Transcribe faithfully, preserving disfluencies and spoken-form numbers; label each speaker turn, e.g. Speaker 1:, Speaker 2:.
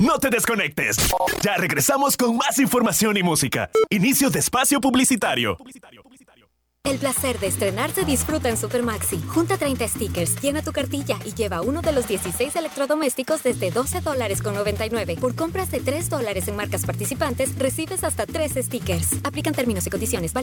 Speaker 1: No te desconectes. Ya regresamos con más información y música. Inicio de espacio publicitario.
Speaker 2: El placer de estrenar se disfruta en Supermaxi. Junta treinta stickers, llena tu cartilla y lleva uno de los dieciséis electrodomésticos desde doce dólares con noventa y nueve. Por compras de tres dólares en marcas participantes, recibes hasta tres stickers. Aplican términos y condiciones.